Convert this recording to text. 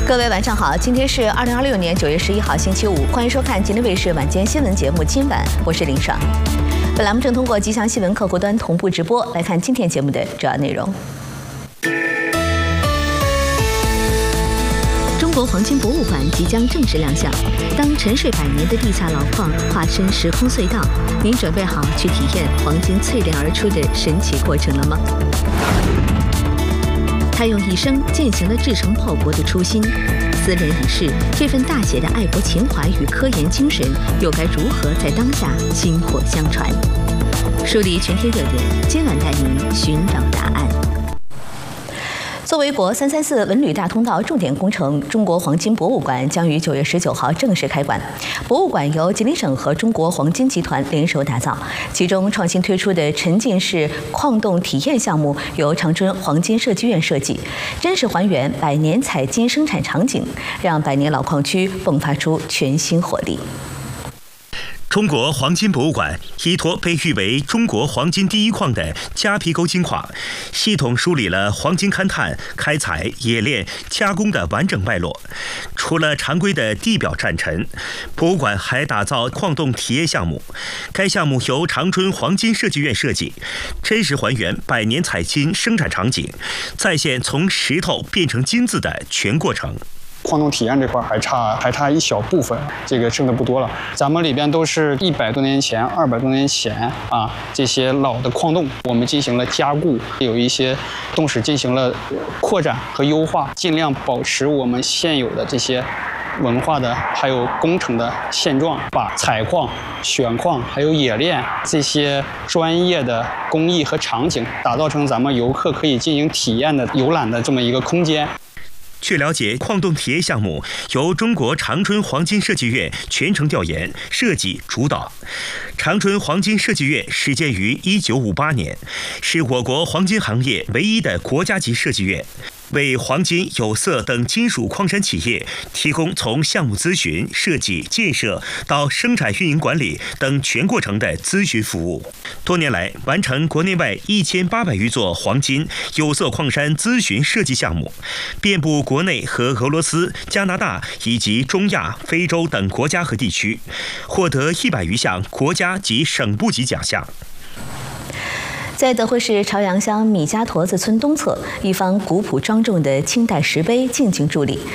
各位晚上好，今天是2026年9月11号星期五，欢迎收看吉林卫视晚间新闻节目《今晚》，我是林爽。本栏目正通过吉祥新闻客户端同步直播，来看今天节目的主要内容。中国黄金博物馆即将正式亮相。当沉睡100年的地下老矿化身时空隧道，您准备好去体验黄金淬炼而出的神奇过程了吗？他用一生践行了制成炮国的初心，斯人已逝，这份大写的爱国情怀与科研精神，又该如何在当下薪火相传？梳理全天热点，今晚带您寻找答案。作为国334文旅大通道重点工程，中国黄金博物馆将于9月19号正式开馆。博物馆由吉林省和中国黄金集团联手打造，其中创新推出的沉浸式矿洞体验项目由长春黄金设计院设计，真实还原100年采金生产场景，让100年老矿区迸发出全新活力。 中国黄金博物馆依托被誉为中国黄金第一矿的夹皮沟金矿，系统梳理了黄金勘探、开采、冶炼、加工的完整脉络。除了常规的地表战沉，博物馆还打造矿洞体验项目。该项目由长春黄金设计院设计，真实还原100年采金生产场景，再现从石头变成金子的全过程。 矿洞体验这块还差一小部分，这个剩的不多了。咱们里边都是100多年前、200多年前这些老的矿洞，我们进行了加固，有一些洞室进行了扩展和优化，尽量保持我们现有的这些文化的还有工程的现状，把采矿、选矿还有冶炼这些专业的工艺和场景打造成咱们游客可以进行体验的游览的这么一个空间。 据了解，矿洞体验项目由中国长春黄金设计院全程调研、设计主导。长春黄金设计院始建于1958年，是我国黄金行业唯一的国家级设计院，为黄金、有色等金属矿山企业提供从项目咨询、设计、建设到生产运营管理等全过程的咨询服务。多年来，完成国内外1800余座黄金、有色矿山咨询设计项目，遍布国内和俄罗斯、加拿大以及中亚、非洲等国家和地区，获得100余项国家及省部级奖项。 在德惠市朝阳乡米家坨子村东侧，一方古朴庄重的清代石碑静静伫立，